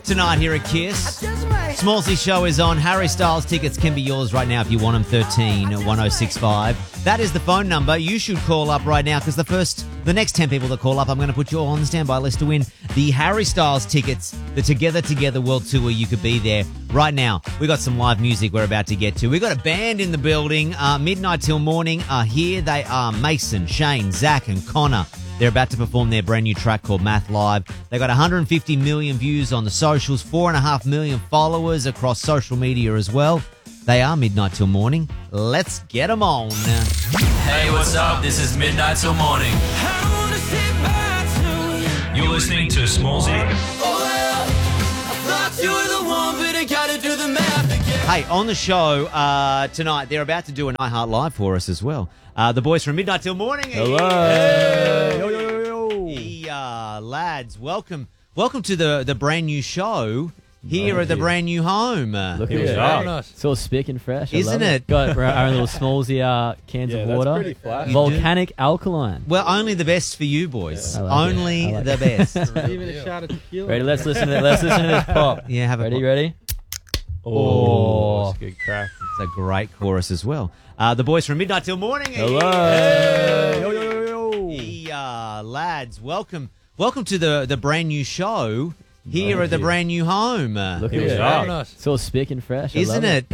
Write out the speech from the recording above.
tonight here at Kiss. Smallsy show is on. Harry Styles tickets can be yours right now if you want them. 13-1065. That is the phone number. You should call up right now because the next 10 people that call up, I'm going to put you all on the standby list to win the Harry Styles tickets, the Together World Tour. You could be there right now. We got some live music we're about to get to. We got a band in the building. Midnight Till Morning are here. They are Mason, Shane, Zach, and Connor. They're about to perform their brand new track called Math Live. They got 150 million views on the socials, 4.5 million followers across social media as well. They are Midnight Till Morning. Let's get them on. Hey, what's up? This is Midnight Till Morning. You're listening to Smallsy. Hey, on the show tonight, they're about to do an iHeart Live for us as well. The boys from Midnight Till Morning. Hello. Hey. Yo, yo, yo, yo. Hey, lads, welcome to the brand new show here at the brand new home. Look at It was it. very nice. It's all spick and fresh. I Isn't love it? Got our own little Smallsy cans Yeah, of that's water. pretty flat. Volcanic alkaline. Well, only the best for you boys. I like it. Only I like the it. best. Even a shot of tequila. Ready? Let's listen to this pop. Yeah, have a Ready? pop. Ready? Oh, it's a good crack. It's a great chorus as well. The boys from Midnight Till Morning. Hello. Hey. Yo, yo, yo, yo. Hey, lads, welcome to the brand new show here at the brand new home. Look at It was it. very nice. It's all spick and fresh. I Isn't love it?